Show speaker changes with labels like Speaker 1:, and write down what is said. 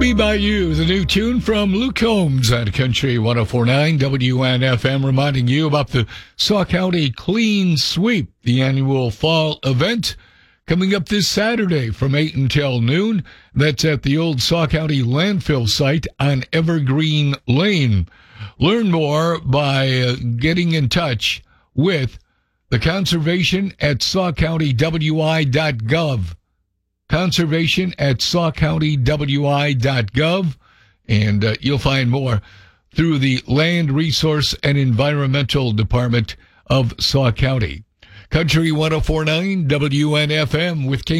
Speaker 1: Be By You, the new tune from Luke Combs at Country 104.9 WNFM, reminding you about the Sauk County Clean Sweep, the annual fall event coming up this Saturday from 8 until noon. That's at the old Sauk County landfill site on Evergreen Lane. Learn more by getting in touch with the conservation at saukcountywi.gov. Conservation at saukcountywi.gov, and you'll find more through the Land Resource and Environmental Department of Sauk County. Country 104.9 WNFM with